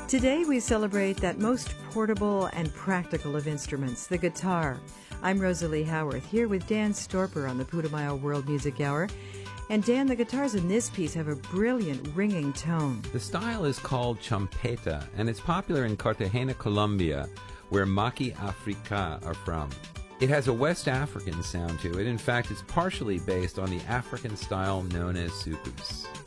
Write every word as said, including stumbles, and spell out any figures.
Today we celebrate that most portable and practical of instruments, the guitar. I'm Rosalie Howarth, here with Dan Storper on the Putumayo World Music Hour. And Dan, the guitars in this piece have a brilliant ringing tone. The style is called champeta, and it's popular in Cartagena, Colombia, where Maki Africa are from. It has a West African sound to it. In fact, it's partially based on the African style known as soukous.